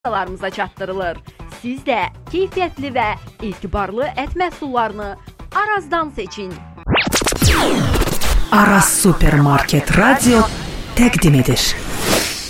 mağazalarımıza çatdırılır. Siz də keyfiyyətli və etibarlı ət məhsullarını Arazdan seçin. Araz Supermarket Radio təqdim edir.